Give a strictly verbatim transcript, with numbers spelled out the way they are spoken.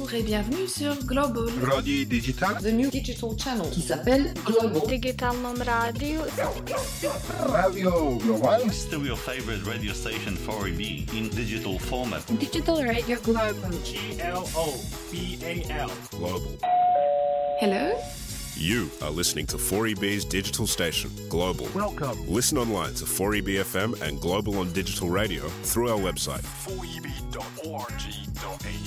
Bonjour et bienvenue sur Global Radio Digital, the new digital channel qui s'appelle Global. Digitalnom radio. Radio Global. Still your favorite radio station four E B in digital format. Digital Radio Global. G L O B A L. Global. Hello. You are listening to four E B's digital station, Global. Welcome. Listen online to four E B F M and Global on digital radio through our website. four e b dot org dot a u.